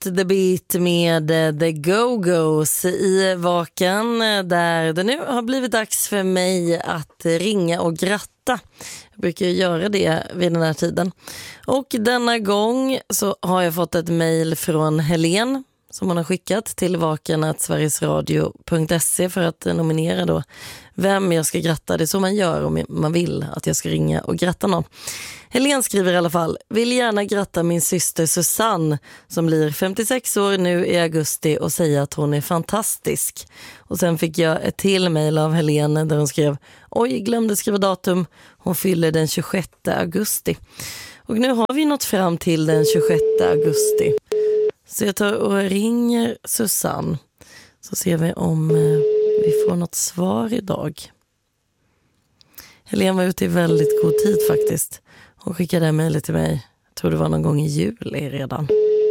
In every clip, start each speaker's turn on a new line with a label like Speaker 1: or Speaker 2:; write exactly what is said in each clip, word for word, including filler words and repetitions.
Speaker 1: the Beat med The Go-Go's i Vaken, där det nu har blivit dags för mig att ringa och gratta. Jag brukar göra det vid den här tiden. Och denna gång så har jag fått ett mejl från Helen som hon har skickat till vaken at sverigesradio punkt se för att nominera då vem jag ska gratta. Det är så man gör om man vill att jag ska ringa och gratta någon. Helen skriver i alla fall: vill gärna gratta min syster Susanne som blir femtiosex år nu i augusti och säga att hon är fantastisk. Och sen fick jag ett till mejl av Helen där hon skrev: oj, glömde skriva datum. Hon fyller den tjugosjätte augusti. Och nu har vi nått fram till den tjugosjätte augusti. Så jag tar och ringer Susanne. Så ser vi om vi får något svar idag. Helene var ute i väldigt god tid faktiskt. Hon skickade mejlet till mig. Jag tror det var någon gång i juli redan.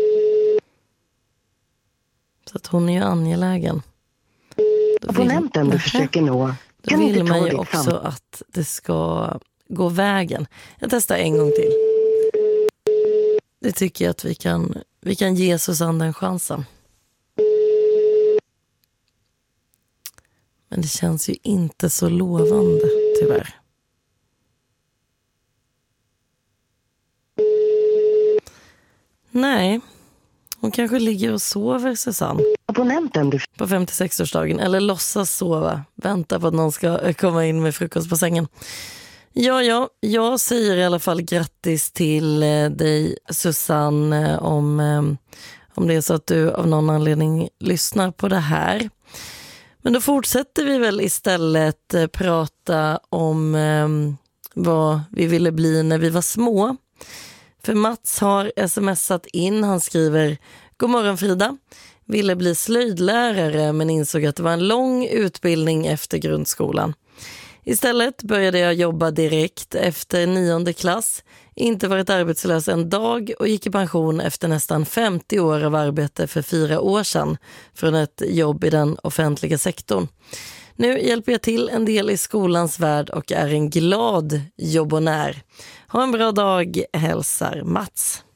Speaker 1: Så att hon är ju angelägen.
Speaker 2: Abonnenten du försöker nå.
Speaker 1: Då vill man ju också att det ska gå vägen. Jag testar en gång till. Det tycker jag att vi kan, vi kan ge Susanne den chansen. Men det känns ju inte så lovande, tyvärr. Nej, hon kanske ligger och sover, Susanne.
Speaker 2: Abonnenten du...
Speaker 1: På femtiosex-årsdagen. Eller låtsas sova. Vänta på att någon ska komma in med frukost på sängen. Ja, ja, jag säger i alla fall grattis till dig, Susanne, om, om det är så att du av någon anledning lyssnar på det här. Men då fortsätter vi väl istället prata om um, vad vi ville bli när vi var små. För Mats har smsat in, han skriver: god morgon Frida, ville bli slöjdlärare men insåg att det var en lång utbildning efter grundskolan. Istället började jag jobba direkt efter nionde klass, inte varit arbetslös en dag och gick i pension efter nästan femtio år av arbete för fyra år sedan från ett jobb i den offentliga sektorn. Nu hjälper jag till en del i skolans värld och är en glad jobbonär. Ha en bra dag, hälsar Mats.